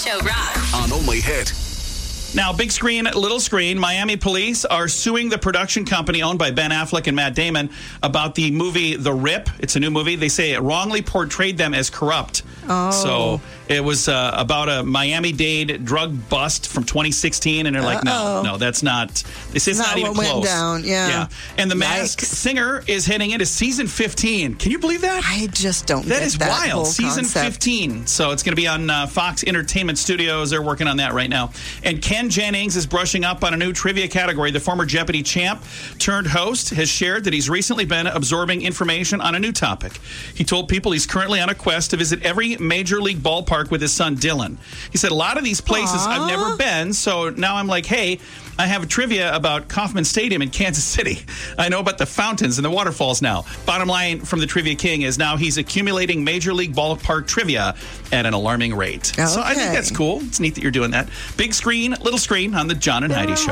Show rocks. On Only Hit. Now, big screen, little screen, Miami police are suing the production company owned by Ben Affleck and Matt Damon about the movie The Rip. It's a new movie. They say it wrongly portrayed them as corrupt. Oh. So it was about a Miami-Dade drug bust from 2016, and they're like, no, that's not. This is not even what close. went down. Yeah. And The Masked Singer is heading into season 15. Can you believe that? I just don't That get is that wild. whole Season concept. 15. So it's going to be on Fox Entertainment Studios. They're working on that right now. And Ken Jennings is brushing up on a new trivia category. The former Jeopardy champ turned host has shared that he's recently been absorbing information on a new topic. He told people he's currently on a quest to visit every major league ballpark with his son Dylan. He said, a lot of these places I've never been, so now I'm like, hey, I have a trivia about Kauffman Stadium in Kansas City. I know about the fountains and the waterfalls now. Bottom line from the Trivia King is now he's accumulating major league ballpark trivia at an alarming rate. Okay. So I think that's cool. It's neat that you're doing that. Big screen, little screen on the John and Heidi Show.